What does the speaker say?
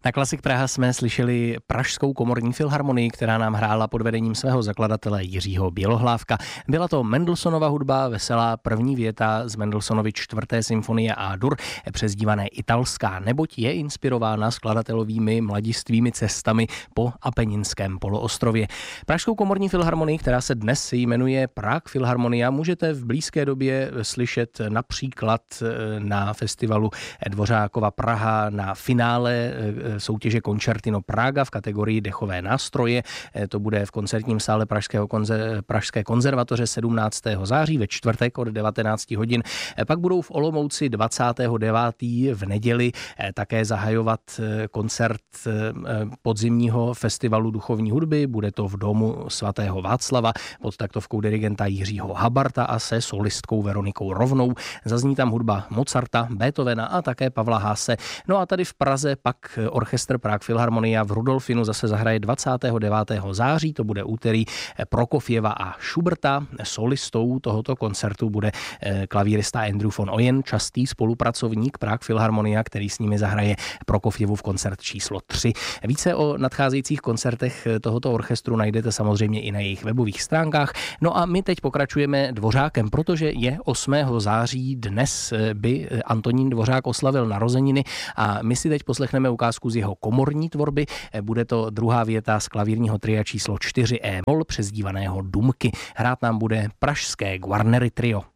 Na Klasik Praha jsme slyšeli Pražskou komorní filharmonii, která nám hrála pod vedením svého zakladatele Jiřího Bělohlávka. Byla to Mendelssohnova hudba, veselá první věta z Mendelssohnovy 4. symfonie A-dur, přezdívané Italská, neboť je inspirována skladatelovými mladistvými cestami po Apeninském poloostrově. Pražskou komorní filharmonii, která se dnes jmenuje Prague Philharmonia, můžete v blízké době slyšet například na festivalu Dvořákova Praha na finále soutěže Concertino Praga v kategorii dechové nástroje. To bude v koncertním sále Pražské konzervatoře 17. září ve čtvrtek od 19 hodin. Pak budou v Olomouci 29. v neděli také zahajovat koncert podzimního festivalu duchovní hudby. Bude to v domu svatého Václava pod taktovkou dirigenta Jiřího Habarta a se solistkou Veronikou Rovnou. Zazní tam hudba Mozarta, Beethovena a také Pavla Haase. No a tady v Praze pak orchestr Prague Philharmonia v Rudolfinu zase zahraje 29. září, to bude úterý, Prokofjeva a Schuberta. Solistou tohoto koncertu bude klavírista Andrew von Oyen, častý spolupracovník Prague Philharmonia, který s nimi zahraje Prokofjevu v koncert číslo 3. Více o nadcházejících koncertech tohoto orchestru najdete samozřejmě i na jejich webových stránkách. No a my teď pokračujeme Dvořákem, protože je 8. září, dnes by Antonín Dvořák oslavil narozeniny a my si teď poslechneme ukázku z jeho komorní tvorby. Bude to druhá věta z klavírního tria číslo 4 E-moll, přezdívaného Dumky. Hrát nám bude pražské Guarnery trio.